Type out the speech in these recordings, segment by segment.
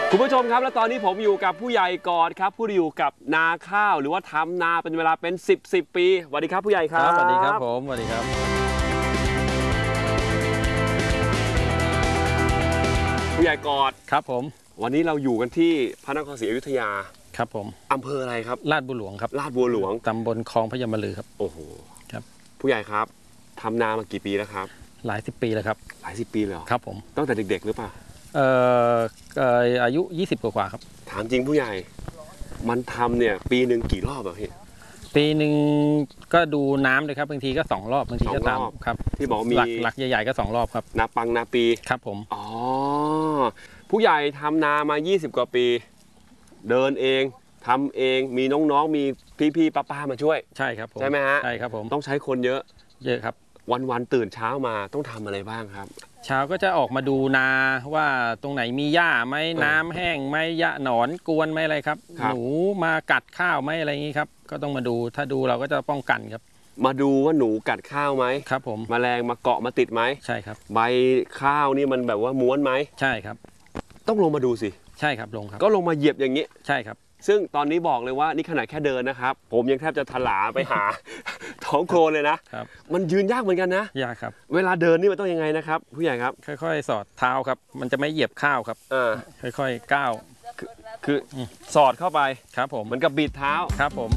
คุณผู้ชมครับและตอนนี้ผมอยู่กับผู้ใหญ่กอดครับผู้อยู่กับนาข้าวหรือว่าทำนาเป็นเวลาเป็น10 ปีสวัสดีครับผู้ใหญ่ครับสวัสดีครับผมสวัสดีครับผู้ใหญ่กอดครับผมวันนี้เราอยู่กันที่พระนครศรีอยุธยาครับผมอำเภออะไรครับลาดบัวหลวงครับลาดบัวหลวงตำบลคลองพญามลือครับโอ้โหครับผู้ใหญ่ครับทำนามากี่ปีแล้วครับหลายสิบปีแล้วครับหลายสิบปีเลยครับผมตั้งแต่เด็กๆหรือเปล่าอายุ20กว่าครับถามจริงผู้ใหญ่มันทำเนี่ยปีหนึ่งกี่รอบอะพี่ปีหนึ่งก็ดูน้ำเลยครับบางทีก็2 รอบบางทีก็3ครับที่บอกมีหลักใหญ่ๆก็2 รอบครับนาปังนาปีครับผมอ๋อผู้ใหญ่ทำนามา20 กว่าปีเดินเองทำเองมีน้องๆมีพี่ๆป้าๆมาช่วยใช่ครับผมใช่ไหมฮะใช่ครับผมต้องใช้คนเยอะครับวันตื่นเช้ามาต้องทำอะไรบ้างครับเช้าก็จะออกมาดูนาว่าตรงไหนมีหญ้าไหมน้ำแห้งไหมหญ้าหนอนกวนไหมอะไรครับหนูมากัดข้าวไหมอะไรอย่างนี้ครับก็ต้องมาดูถ้าดูเราก็จะป้องกันครับมาดูว่าหนูกัดข้าวไหมครับผมแมลงมาเกาะมาติดไหมใช่ครับใบข้าวนี่มันแบบว่าม้วนไหมใช่ครับต้องลงมาดูสิใช่ครับลงครับก็ลงมาเหยียบอย่างนี้ใช่ครับซึ่งตอนนี้บอกเลยว่านี่ขนาดแค่เดินนะครับผมยังแทบจะถลาไปหา ท้องโคลนเลยนะครับมันยืนยากเหมือนกันนะยากครับเวลาเดินนี่มันต้องยังไงนะครับผู้ใหญ่ครับค่อยๆสอดเท้าครับมันจะไม่เหยียบข้าวครับค่อยๆก้าวคือสอดเข้าไปครับผมเหมือนกับบีบเท้าครับผม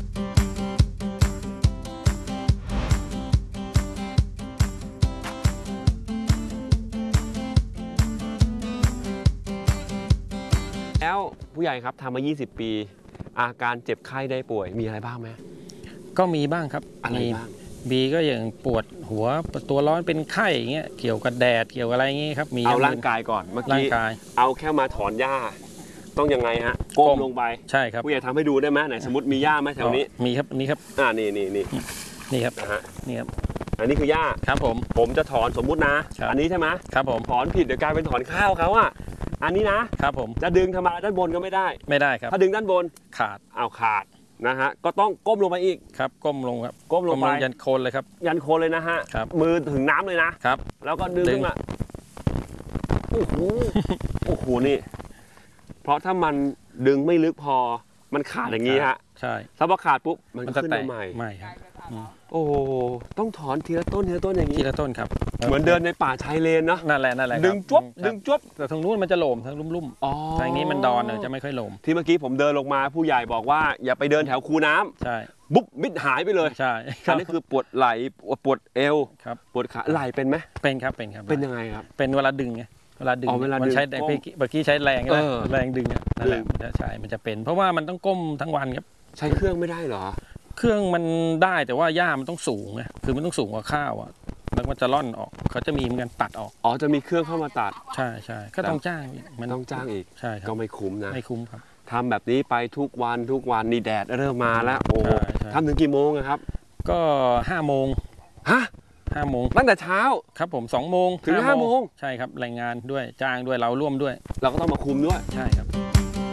แล้วผู้ใหญ่ครับทำมา20 ปีอาการเจ็บไข้ได้ป่วยมีอะไรบ้างไหมก็มีบ้างครับอะไรบ้างบีก็อย่างปวดหัวตัวร้อนเป็นไข้อย่างเงี้ยเกี่ยวกับแดดเกี่ยวกับอะไรอย่างเงี้ยครับมีเอาร่างกายก่อนเมื่อกี้เอาแค่มาถอนหญ้าต้องยังไงฮะก้มลงไปใช่ครับผู้ใหญ่ทำให้ดูได้ไหมไหนสมมติมีหญ้าไหมแถวนี้มีครับนี่ครับนี่ครับนะฮะนี่ครับอันนี้คือหญ้าครับผมจะถอนสมมุตินะอันนี้ใช่ไหมครับผมถอนผิดเดี๋ยวกลายเป็นถอนข้าวเขาอ่ะอันนี้นะครับผมจะดึงทำไมด้านบนก็ไม่ได้ครับถ้าดึงด้านบนขาดขาดนะฮะก็ต้องก้มลงไปอีกครับก้มลงครับก้มลงไปยันโคนเลยครับยันโคนเลยนะฮะมือถึงน้ำเลยนะครับแล้วก็ดึงขึ้นมาโอ้โหนี่เพราะถ้ามันดึงไม่ลึกพอมันขาดอย่างนี้ฮะใช่ถ้าพอขาดปุ๊บมันขึ้นมาใหม่ครับโอ้ต้องถอนทีละต้นอย่างนี้ทีละต้นครับเหมือนเดินในป่าชายเลนเนาะนั่นแหละดึงจบแต่ทางนู้นมันจะโหลมทางลุ่มทางนี้มันดอนจะไม่ค่อยโหลมที่เมื่อกี้ผมเดินลงมาผู้ใหญ่บอกว่าอย่าไปเดินแถวคูน้ำใช่บุ๊บมิดหายไปเลยใช่อันนี้คือปวดไหล่ปวดเอวปวดขาไหล่เป็นไหมเป็นครับเป็นยังไงครับเป็นเวลาดึงไงเวลาดึงมันใช้เมื่อกี้ใช้แรงแรงดึงนั่นแหละใช่มันจะเป็นเพราะว่ามันต้องก้มทั้งวันครับใช้เครื่องไม่ได้เหรอเครื่องมันได้แต่ว่าหญ้ามันต้องสูงไงคือมันต้องสูงกว่าข้าวอ่ะแล้วมันจะร่อนออกเขาจะมีเหมือนกันตัดออกจะมีเครื่องเข้ามาตัดใช่ก็ต้องจ้างมันต้องจ้างอีกใช่ก็ไม่คุ้มนะไม่คุ้มครับทำแบบนี้ไปทุกวันนี่แดดเริ่มมาแล้วโอ้ทำถึงกี่โมงครับก็5 โมงฮะ 5 โมงตั้งแต่เช้าครับผม2 โมงถึง5 โมงใช่ครับแรงงานด้วยจ้างด้วยเราร่วมด้วยเราก็ต้องมาคุมด้วยใช่ครับ